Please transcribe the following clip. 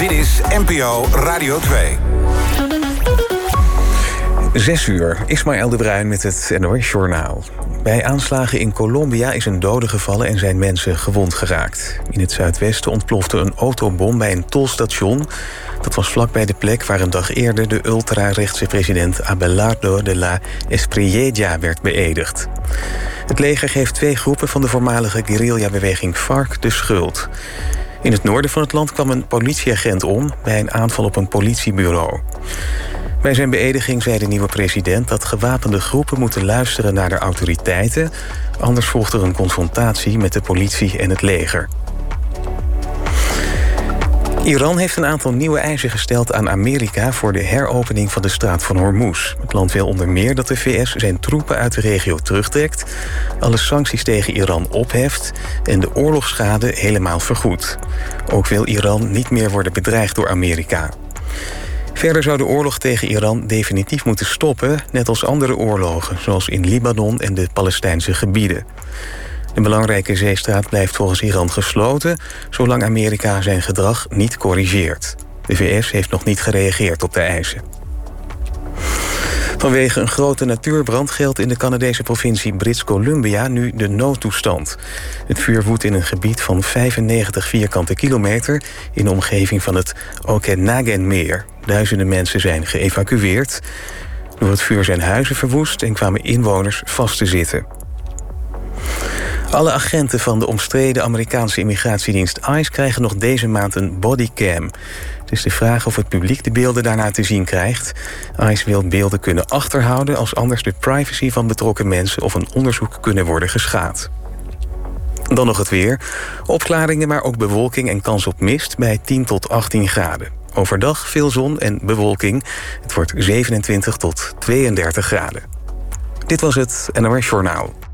Dit is NPO Radio 2. 6 uur, Ismaël de Bruin met het NOS Journaal. Bij aanslagen in Colombia is een dode gevallen en zijn mensen gewond geraakt. In het zuidwesten ontplofte een autobom bij een tolstation. Dat was vlakbij de plek waar een dag eerder de ultra-rechtse president Abelardo de la Espriella werd beëdigd. Het leger geeft 2 groepen van de voormalige guerrillabeweging FARC de schuld. In het noorden van het land kwam een politieagent om bij een aanval op een politiebureau. Bij zijn beëdiging zei de nieuwe president dat gewapende groepen moeten luisteren naar de autoriteiten. Anders volgt er een confrontatie met de politie en het leger. Iran heeft een aantal nieuwe eisen gesteld aan Amerika voor de heropening van de straat van Hormuz. Het land wil onder meer dat de VS zijn troepen uit de regio terugtrekt, alle sancties tegen Iran opheft en de oorlogsschade helemaal vergoedt. Ook wil Iran niet meer worden bedreigd door Amerika. Verder zou de oorlog tegen Iran definitief moeten stoppen, net als andere oorlogen, zoals in Libanon en de Palestijnse gebieden. De belangrijke zeestraat blijft volgens Iran gesloten, zolang Amerika zijn gedrag niet corrigeert. De VS heeft nog niet gereageerd op de eisen. Vanwege een grote natuurbrand geldt in de Canadese provincie British Columbia nu de noodtoestand. Het vuur woedt in een gebied van 95 vierkante kilometer in de omgeving van het Okanaganmeer. Duizenden mensen zijn geëvacueerd. Door het vuur zijn huizen verwoest en kwamen inwoners vast te zitten. Alle agenten van de omstreden Amerikaanse immigratiedienst ICE krijgen nog deze maand een bodycam. Het is de vraag of het publiek de beelden daarna te zien krijgt. ICE wil beelden kunnen achterhouden als anders de privacy van betrokken mensen of een onderzoek kunnen worden geschaad. Dan nog het weer. Opklaringen, maar ook bewolking en kans op mist bij 10 tot 18 graden. Overdag veel zon en bewolking. Het wordt 27 tot 32 graden. Dit was het NOS Journaal.